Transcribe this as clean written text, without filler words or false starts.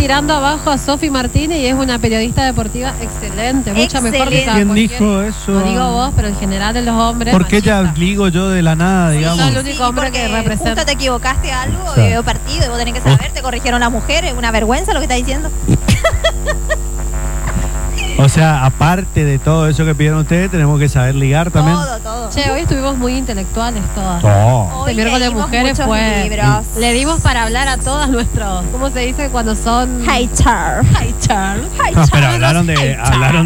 tirando abajo a Sofi Martínez y es una periodista deportiva excelente, mucho mejor que ¿Quién dijo eso? No digo vos, pero en general de los hombres. ¿Por qué ya ligo yo de la nada, digamos? Soy el único hombre que representa. Justo te equivocaste algo, Sí. veo partido y vos tenés que saber, te corrigieron las mujeres, una vergüenza lo que estás diciendo. O sea, aparte de todo eso que pidieron ustedes, tenemos que saber ligar también. Todo. Che, hoy estuvimos muy intelectuales todas. Oh. Hoy Este miércoles de leímos mujeres muchos fue. libros. Le dimos para hablar a todas nuestros. ¿Cómo se dice cuando son? Hater. Hater. No, pero hablaron de